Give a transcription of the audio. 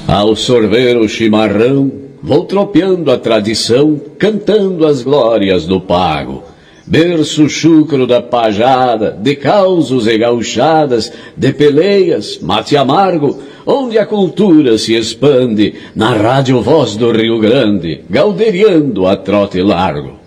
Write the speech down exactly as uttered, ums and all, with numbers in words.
Ao sorver o chimarrão, vou tropeando a tradição, cantando as glórias do pago. Berço chucro da pajada, de causos e gauchadas, de peleias, mate amargo, onde a cultura se expande, na rádio voz do Rio Grande, gauderiando a trote largo.